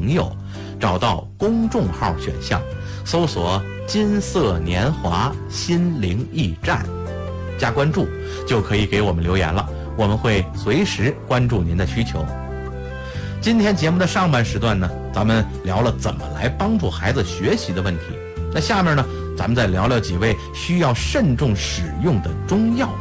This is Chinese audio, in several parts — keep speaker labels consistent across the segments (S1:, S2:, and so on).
S1: 朋友，找到公众号选项，搜索金色年华心灵驿站，加关注就可以给我们留言了，我们会随时关注您的需求。今天节目的上半时段呢，咱们聊了怎么来帮助孩子学习的问题。那下面呢，咱们再聊聊几位需要慎重使用的中药。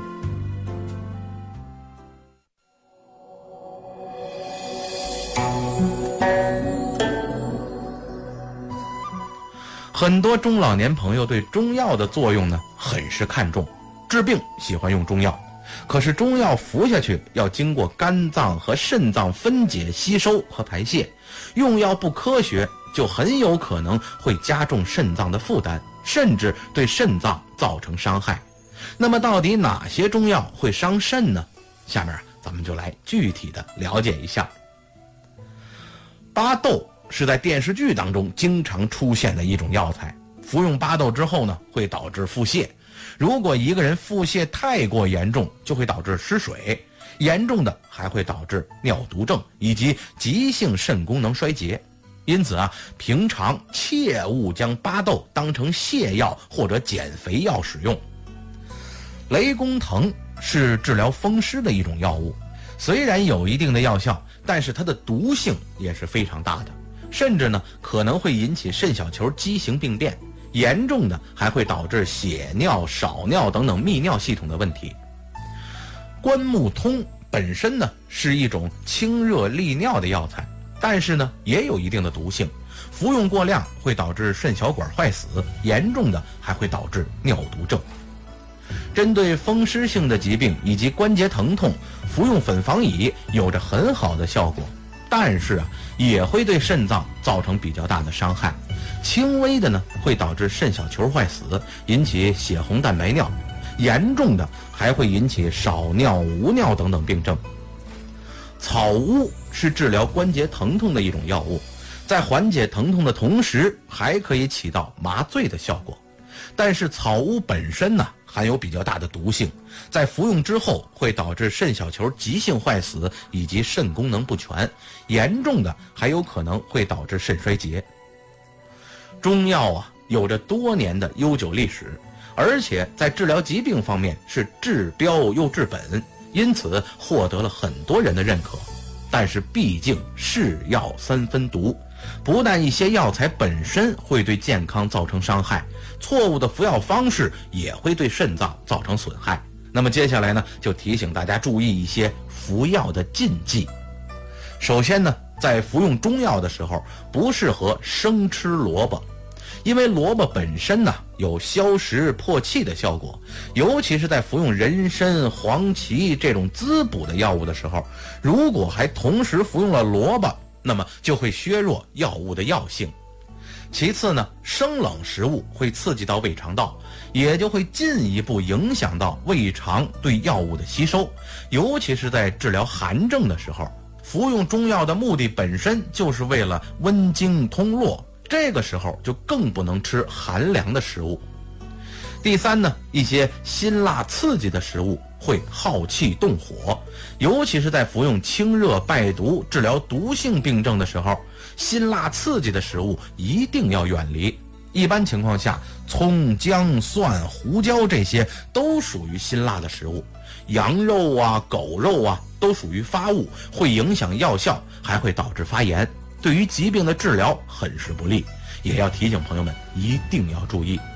S1: 很多中老年朋友对中药的作用呢很是看重，治病喜欢用中药，可是中药服下去要经过肝脏和肾脏分解、吸收和排泄，用药不科学，就很有可能会加重肾脏的负担，甚至对肾脏造成伤害。那么到底哪些中药会伤肾呢？下面咱们就来具体的了解一下。巴豆是在电视剧当中经常出现的一种药材，服用巴豆之后呢，会导致腹泻。如果一个人腹泻太过严重，就会导致失水，严重的还会导致尿毒症以及急性肾功能衰竭。因此平常切勿将巴豆当成泻药或者减肥药使用。雷公藤是治疗风湿的一种药物，虽然有一定的药效，但是它的毒性也是非常大的，甚至呢可能会引起肾小球畸形病变，严重的还会导致血尿、少尿等等泌尿系统的问题。关木通本身呢是一种清热利尿的药材，但是呢也有一定的毒性，服用过量会导致肾小管坏死，严重的还会导致尿毒症。针对风湿性的疾病以及关节疼痛，服用粉防乙有着很好的效果，但是也会对肾脏造成比较大的伤害。轻微的呢会导致肾小球坏死，引起血红蛋白尿，严重的还会引起少尿、无尿等等病症。草乌是治疗关节疼痛的一种药物，在缓解疼痛的同时还可以起到麻醉的效果，但是草乌本身呢含有比较大的毒性，在服用之后会导致肾小球急性坏死以及肾功能不全，严重的还有可能会导致肾衰竭。中药有着多年的悠久历史，而且在治疗疾病方面是治标又治本，因此获得了很多人的认可。但是毕竟是药三分毒，不但一些药材本身会对健康造成伤害，错误的服药方式也会对肾脏造成损害。那么接下来呢，就提醒大家注意一些服药的禁忌。首先呢，在服用中药的时候，不适合生吃萝卜，因为萝卜本身呢有消食破气的效果，尤其是在服用人参、黄芪这种滋补的药物的时候，如果还同时服用了萝卜，那么就会削弱药物的药性。其次呢，生冷食物会刺激到胃肠道，也就会进一步影响到胃肠对药物的吸收，尤其是在治疗寒症的时候，服用中药的目的本身就是为了温经通络，这个时候就更不能吃寒凉的食物。第三呢，一些辛辣刺激的食物会耗气动火，尤其是在服用清热败毒、治疗毒性病症的时候，辛辣刺激的食物一定要远离。一般情况下，葱、姜、蒜、胡椒这些都属于辛辣的食物，羊肉狗肉都属于发物，会影响药效，还会导致发炎，对于疾病的治疗很是不利，也要提醒朋友们一定要注意。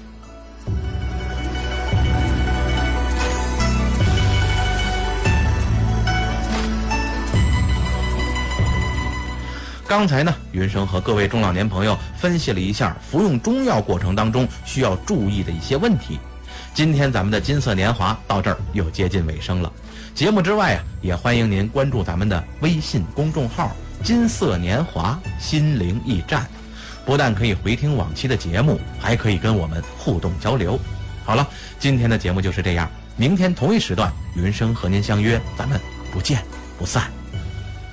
S1: 刚才呢，云生和各位中老年朋友分析了一下服用中药过程当中需要注意的一些问题。今天咱们的金色年华到这儿又接近尾声了。节目之外也欢迎您关注咱们的微信公众号金色年华心灵驿站，不但可以回听往期的节目，还可以跟我们互动交流。好了，今天的节目就是这样，明天同一时段云生和您相约，咱们不见不散。